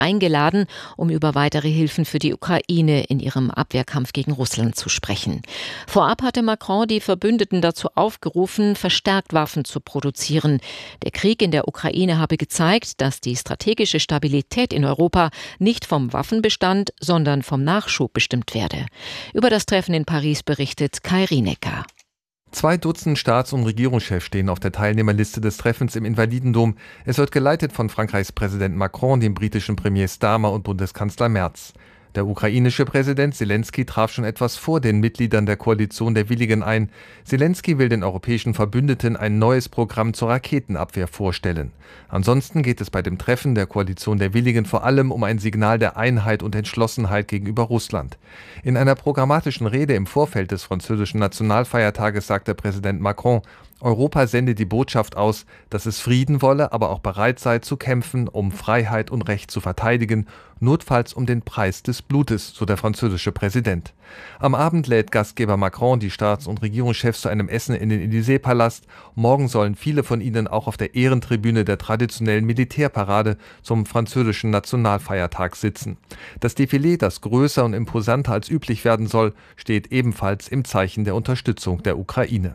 eingeladen, um über weitere Hilfen für die Ukraine in ihrem Abwehrkampf gegen Russland zu sprechen. Vorab hatte Macron die Verbündeten dazu aufgerufen, verstärkt Waffen zu produzieren. Der Krieg in der Ukraine habe gezeigt, dass die strategische Stabilität in Europa nicht vom Waffenbestand, sondern vom Nachschub bestimmt werde. Über das Treffen in Paris berichtet Kai Rienecker. 2 Dutzend Staats- und Regierungschefs stehen auf der Teilnehmerliste des Treffens im Invalidendom. Es wird geleitet von Frankreichs Präsident Macron, dem britischen Premier Starmer und Bundeskanzler Merz. Der ukrainische Präsident Selenskyj traf schon etwas vor den Mitgliedern der Koalition der Willigen ein. Selenskyj will den europäischen Verbündeten ein neues Programm zur Raketenabwehr vorstellen. Ansonsten geht es bei dem Treffen der Koalition der Willigen vor allem um ein Signal der Einheit und Entschlossenheit gegenüber Russland. In einer programmatischen Rede im Vorfeld des französischen Nationalfeiertages sagte Präsident Macron, Europa sende die Botschaft aus, dass es Frieden wolle, aber auch bereit sei zu kämpfen, um Freiheit und Recht zu verteidigen, notfalls um den Preis des Blutes, so der französische Präsident. Am Abend lädt Gastgeber Macron die Staats- und Regierungschefs zu einem Essen in den Élysée-Palast. Morgen sollen viele von ihnen auch auf der Ehrentribüne der traditionellen Militärparade zum französischen Nationalfeiertag sitzen. Das Defilé, das größer und imposanter als üblich werden soll, steht ebenfalls im Zeichen der Unterstützung der Ukraine.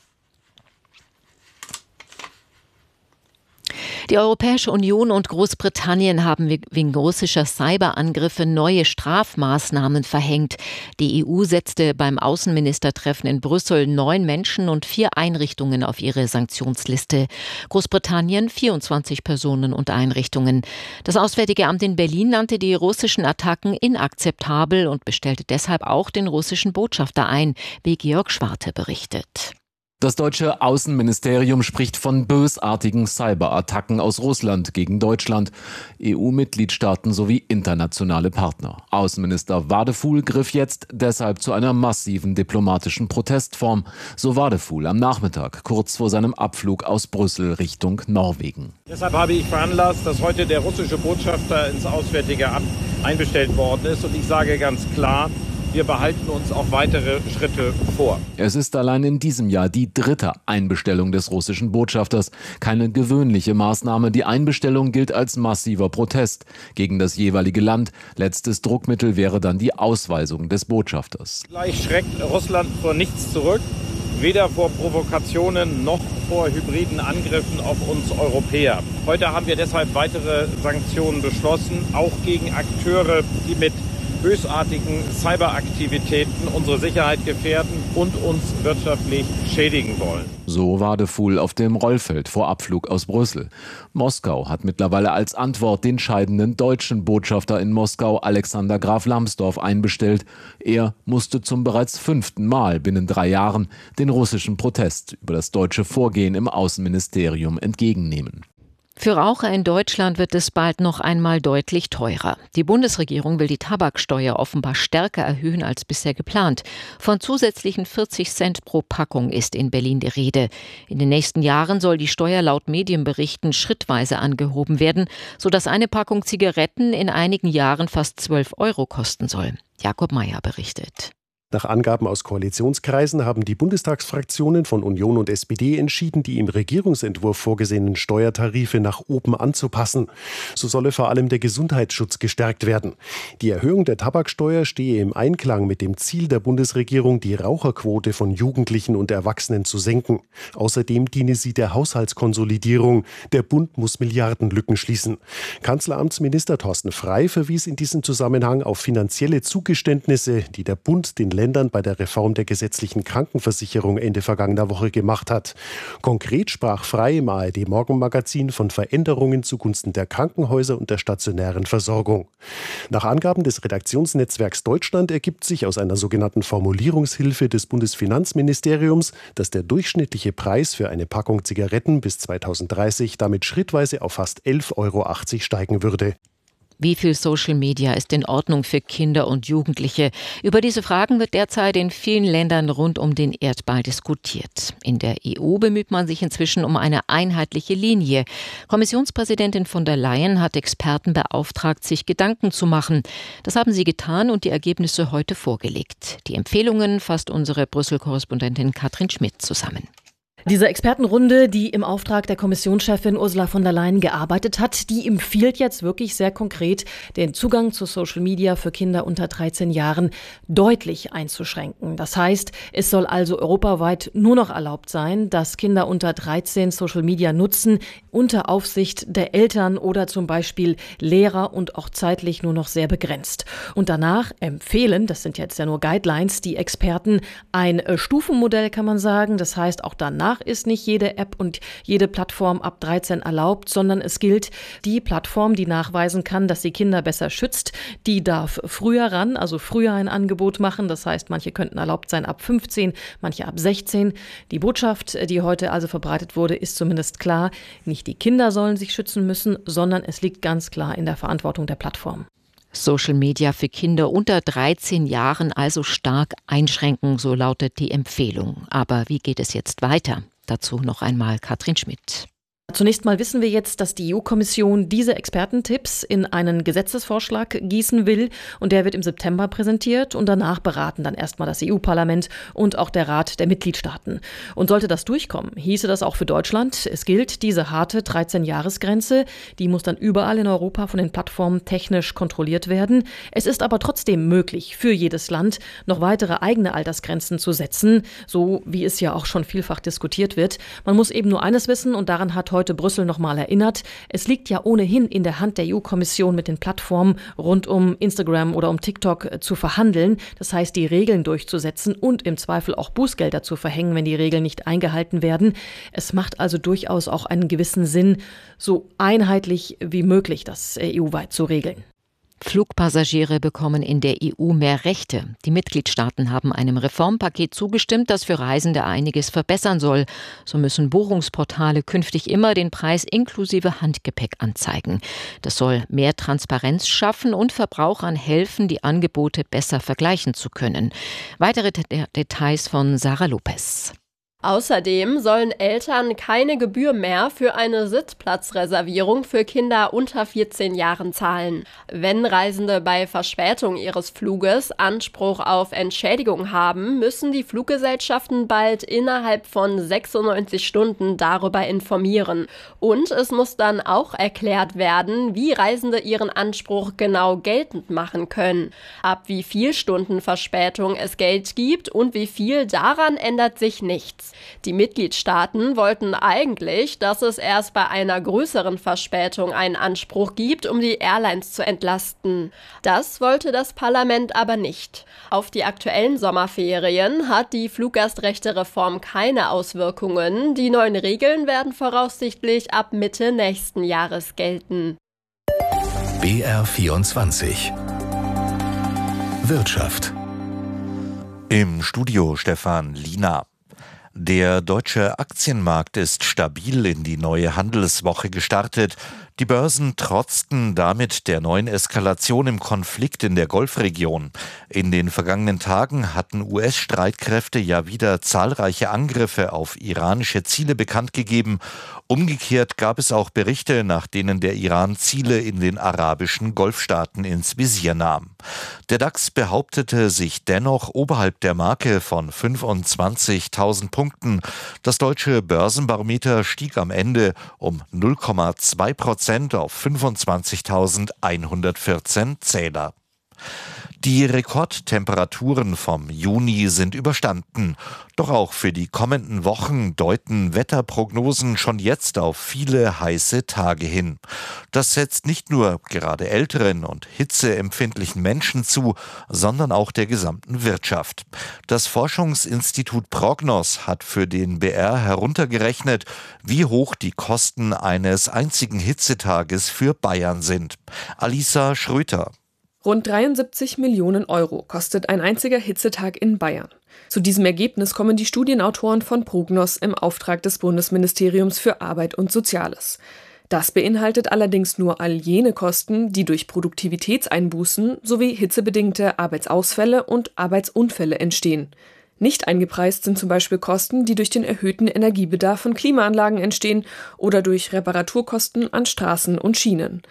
Die Europäische Union und Großbritannien haben wegen russischer Cyberangriffe neue Strafmaßnahmen verhängt. Die EU setzte beim Außenministertreffen in Brüssel 9 Menschen und 4 Einrichtungen auf ihre Sanktionsliste. Großbritannien 24 Personen und Einrichtungen. Das Auswärtige Amt in Berlin nannte die russischen Attacken inakzeptabel und bestellte deshalb auch den russischen Botschafter ein, wie Georg Schwarte berichtet. Das deutsche Außenministerium spricht von bösartigen Cyberattacken aus Russland gegen Deutschland, EU-Mitgliedstaaten sowie internationale Partner. Außenminister Wadefuhl griff jetzt deshalb zu einer massiven diplomatischen Protestform, so Wadefuhl am Nachmittag, kurz vor seinem Abflug aus Brüssel Richtung Norwegen. Deshalb habe ich veranlasst, dass heute der russische Botschafter ins Auswärtige Amt einbestellt worden ist. Und ich sage ganz klar, wir behalten uns auch weitere Schritte vor. Es ist allein in diesem Jahr die 3. Einbestellung des russischen Botschafters. Keine gewöhnliche Maßnahme. Die Einbestellung gilt als massiver Protest gegen das jeweilige Land. Letztes Druckmittel wäre dann die Ausweisung des Botschafters. Gleich schreckt Russland vor nichts zurück. Weder vor Provokationen noch vor hybriden Angriffen auf uns Europäer. Heute haben wir deshalb weitere Sanktionen beschlossen, auch gegen Akteure, die mit bösartigen Cyberaktivitäten unsere Sicherheit gefährden und uns wirtschaftlich schädigen wollen. So Wadefuhl auf dem Rollfeld vor Abflug aus Brüssel. Moskau hat mittlerweile als Antwort den scheidenden deutschen Botschafter in Moskau, Alexander Graf Lambsdorff, einbestellt. Er musste zum bereits 5. Mal binnen 3 Jahren den russischen Protest über das deutsche Vorgehen im Außenministerium entgegennehmen. Für Raucher in Deutschland wird es bald noch einmal deutlich teurer. Die Bundesregierung will die Tabaksteuer offenbar stärker erhöhen als bisher geplant. Von zusätzlichen 40 Cent pro Packung ist in Berlin die Rede. In den nächsten Jahren soll die Steuer laut Medienberichten schrittweise angehoben werden, sodass eine Packung Zigaretten in einigen Jahren fast 12 € kosten soll. Jakob Mayer berichtet. Nach Angaben aus Koalitionskreisen haben die Bundestagsfraktionen von Union und SPD entschieden, die im Regierungsentwurf vorgesehenen Steuertarife nach oben anzupassen. So solle vor allem der Gesundheitsschutz gestärkt werden. Die Erhöhung der Tabaksteuer stehe im Einklang mit dem Ziel der Bundesregierung, die Raucherquote von Jugendlichen und Erwachsenen zu senken. Außerdem diene sie der Haushaltskonsolidierung. Der Bund muss Milliardenlücken schließen. Kanzleramtsminister Thorsten Frey verwies in diesem Zusammenhang auf finanzielle Zugeständnisse, die der Bund den Ländern bei der Reform der gesetzlichen Krankenversicherung Ende vergangener Woche gemacht hat. Konkret sprach Frey im ARD-Morgenmagazin von Veränderungen zugunsten der Krankenhäuser und der stationären Versorgung. Nach Angaben des Redaktionsnetzwerks Deutschland ergibt sich aus einer sogenannten Formulierungshilfe des Bundesfinanzministeriums, dass der durchschnittliche Preis für eine Packung Zigaretten bis 2030 damit schrittweise auf fast 11,80 € steigen würde. Wie viel Social Media ist in Ordnung für Kinder und Jugendliche? Über diese Fragen wird derzeit in vielen Ländern rund um den Erdball diskutiert. In der EU bemüht man sich inzwischen um eine einheitliche Linie. Kommissionspräsidentin von der Leyen hat Experten beauftragt, sich Gedanken zu machen. Das haben sie getan und die Ergebnisse heute vorgelegt. Die Empfehlungen fasst unsere Brüssel-Korrespondentin Katrin Schmidt zusammen. Diese Expertenrunde, die im Auftrag der Kommissionschefin Ursula von der Leyen gearbeitet hat, die empfiehlt jetzt wirklich sehr konkret, den Zugang zu Social Media für Kinder unter 13 Jahren deutlich einzuschränken. Das heißt, es soll also europaweit nur noch erlaubt sein, dass Kinder unter 13 Social Media nutzen, unter Aufsicht der Eltern oder zum Beispiel Lehrer und auch zeitlich nur noch sehr begrenzt. Und danach empfehlen, das sind jetzt ja nur Guidelines, die Experten ein Stufenmodell, kann man sagen. Das heißt, auch danach ist nicht jede App und jede Plattform ab 13 erlaubt, sondern es gilt, die Plattform, die nachweisen kann, dass sie Kinder besser schützt, die darf früher ran, also früher ein Angebot machen. Das heißt, manche könnten erlaubt sein ab 15, manche ab 16. Die Botschaft, die heute also verbreitet wurde, ist zumindest klar. Nicht die Kinder sollen sich schützen müssen, sondern es liegt ganz klar in der Verantwortung der Plattform. Social Media für Kinder unter 13 Jahren also stark einschränken, so lautet die Empfehlung. Aber wie geht es jetzt weiter? Dazu noch einmal Katrin Schmidt. Zunächst mal wissen wir jetzt, dass die EU-Kommission diese Expertentipps in einen Gesetzesvorschlag gießen will und der wird im September präsentiert und danach beraten dann erstmal das EU-Parlament und auch der Rat der Mitgliedstaaten. Und sollte das durchkommen, hieße das auch für Deutschland. Es gilt diese harte 13-Jahres-Grenze, die muss dann überall in Europa von den Plattformen technisch kontrolliert werden. Es ist aber trotzdem möglich, für jedes Land noch weitere eigene Altersgrenzen zu setzen, so wie es ja auch schon vielfach diskutiert wird. Man muss eben nur eines wissen und daran hat heute Brüssel nochmal erinnert. Es liegt ja ohnehin in der Hand der EU-Kommission mit den Plattformen rund um Instagram oder um TikTok zu verhandeln. Das heißt, die Regeln durchzusetzen und im Zweifel auch Bußgelder zu verhängen, wenn die Regeln nicht eingehalten werden. Es macht also durchaus auch einen gewissen Sinn, so einheitlich wie möglich das EU-weit zu regeln. Flugpassagiere bekommen in der EU mehr Rechte. Die Mitgliedstaaten haben einem Reformpaket zugestimmt, das für Reisende einiges verbessern soll. So müssen Buchungsportale künftig immer den Preis inklusive Handgepäck anzeigen. Das soll mehr Transparenz schaffen und Verbrauchern helfen, die Angebote besser vergleichen zu können. Weitere Details von Sarah Lopez. Außerdem sollen Eltern keine Gebühr mehr für eine Sitzplatzreservierung für Kinder unter 14 Jahren zahlen. Wenn Reisende bei Verspätung ihres Fluges Anspruch auf Entschädigung haben, müssen die Fluggesellschaften bald innerhalb von 96 Stunden darüber informieren. Und es muss dann auch erklärt werden, wie Reisende ihren Anspruch genau geltend machen können. Ab wie viel Stunden Verspätung es Geld gibt und wie viel, daran ändert sich nichts. Die Mitgliedstaaten wollten eigentlich, dass es erst bei einer größeren Verspätung einen Anspruch gibt, um die Airlines zu entlasten. Das wollte das Parlament aber nicht. Auf die aktuellen Sommerferien hat die Fluggastrechtereform keine Auswirkungen. Die neuen Regeln werden voraussichtlich ab Mitte nächsten Jahres gelten. BR24 Wirtschaft. Im Studio Stefan Liener. Der deutsche Aktienmarkt ist stabil in die neue Handelswoche gestartet. Die Börsen trotzten damit der neuen Eskalation im Konflikt in der Golfregion. In den vergangenen Tagen hatten US-Streitkräfte ja wieder zahlreiche Angriffe auf iranische Ziele bekannt gegeben. Umgekehrt gab es auch Berichte, nach denen der Iran Ziele in den arabischen Golfstaaten ins Visier nahm. Der DAX behauptete sich dennoch oberhalb der Marke von 25.000 Punkten. Das deutsche Börsenbarometer stieg am Ende um 0,2% auf 25.114 Zähler. Die Rekordtemperaturen vom Juni sind überstanden. Doch auch für die kommenden Wochen deuten Wetterprognosen schon jetzt auf viele heiße Tage hin. Das setzt nicht nur gerade älteren und hitzeempfindlichen Menschen zu, sondern auch der gesamten Wirtschaft. Das Forschungsinstitut Prognos hat für den BR heruntergerechnet, wie hoch die Kosten eines einzigen Hitzetages für Bayern sind. Alisa Schröter. Rund 73 Millionen Euro kostet ein einziger Hitzetag in Bayern. Zu diesem Ergebnis kommen die Studienautoren von Prognos im Auftrag des Bundesministeriums für Arbeit und Soziales. Das beinhaltet allerdings nur all jene Kosten, die durch Produktivitätseinbußen sowie hitzebedingte Arbeitsausfälle und Arbeitsunfälle entstehen. Nicht eingepreist sind zum Beispiel Kosten, die durch den erhöhten Energiebedarf von Klimaanlagen entstehen oder durch Reparaturkosten an Straßen und Schienen.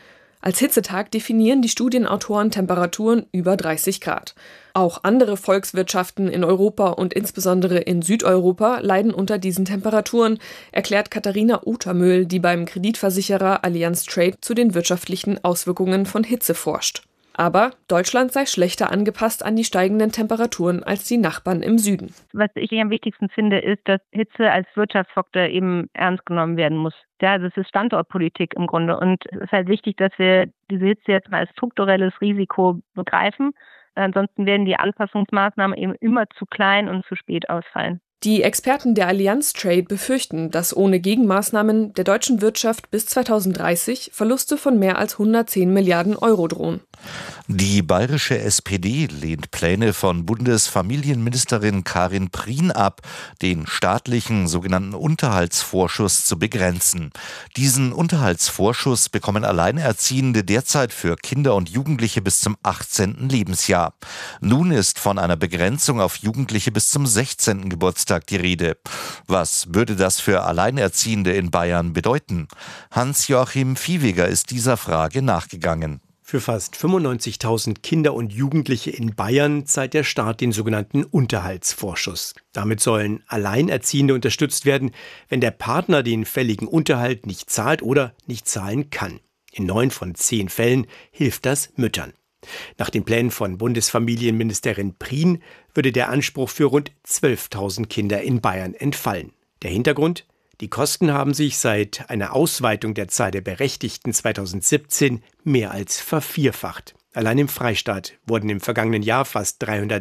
Als Hitzetag definieren die Studienautoren Temperaturen über 30 Grad. Auch andere Volkswirtschaften in Europa und insbesondere in Südeuropa leiden unter diesen Temperaturen, erklärt Katharina Utermöhl, die beim Kreditversicherer Allianz Trade zu den wirtschaftlichen Auswirkungen von Hitze forscht. Aber Deutschland sei schlechter angepasst an die steigenden Temperaturen als die Nachbarn im Süden. Was ich am wichtigsten finde, ist, dass Hitze als Wirtschaftsfaktor eben ernst genommen werden muss. Ja, das ist Standortpolitik im Grunde. Und es ist halt wichtig, dass wir diese Hitze jetzt mal als strukturelles Risiko begreifen. Ansonsten werden die Anpassungsmaßnahmen eben immer zu klein und zu spät ausfallen. Die Experten der Allianz Trade befürchten, dass ohne Gegenmaßnahmen der deutschen Wirtschaft bis 2030 Verluste von mehr als 110 Milliarden Euro drohen. Die bayerische SPD lehnt Pläne von Bundesfamilienministerin Karin Prien ab, den staatlichen sogenannten Unterhaltsvorschuss zu begrenzen. Diesen Unterhaltsvorschuss bekommen Alleinerziehende derzeit für Kinder und Jugendliche bis zum 18. Lebensjahr. Nun ist von einer Begrenzung auf Jugendliche bis zum 16. Geburtstag die Rede. Was würde das für Alleinerziehende in Bayern bedeuten? Hans-Joachim Viehweger ist dieser Frage nachgegangen. Für fast 95.000 Kinder und Jugendliche in Bayern zahlt der Staat den sogenannten Unterhaltsvorschuss. Damit sollen Alleinerziehende unterstützt werden, wenn der Partner den fälligen Unterhalt nicht zahlt oder nicht zahlen kann. In 9 von 10 Fällen hilft das Müttern. Nach den Plänen von Bundesfamilienministerin Prien würde der Anspruch für rund 12.000 Kinder in Bayern entfallen. Der Hintergrund? Die Kosten haben sich seit einer Ausweitung der Zahl der Berechtigten 2017 mehr als vervierfacht. Allein im Freistaat wurden im vergangenen Jahr fast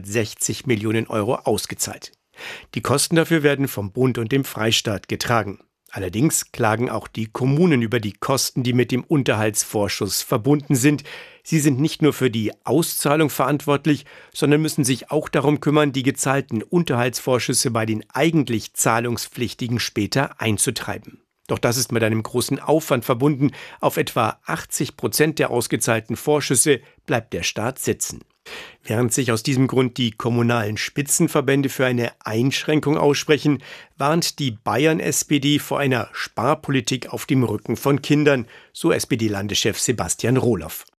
360 Millionen Euro ausgezahlt. Die Kosten dafür werden vom Bund und dem Freistaat getragen. Allerdings klagen auch die Kommunen über die Kosten, die mit dem Unterhaltsvorschuss verbunden sind. Sie sind nicht nur für die Auszahlung verantwortlich, sondern müssen sich auch darum kümmern, die gezahlten Unterhaltsvorschüsse bei den eigentlich Zahlungspflichtigen später einzutreiben. Doch das ist mit einem großen Aufwand verbunden. Auf etwa 80% der ausgezahlten Vorschüsse bleibt der Staat sitzen. Während sich aus diesem Grund die kommunalen Spitzenverbände für eine Einschränkung aussprechen, warnt die Bayern-SPD vor einer Sparpolitik auf dem Rücken von Kindern, so SPD-Landeschef Sebastian Rohloff.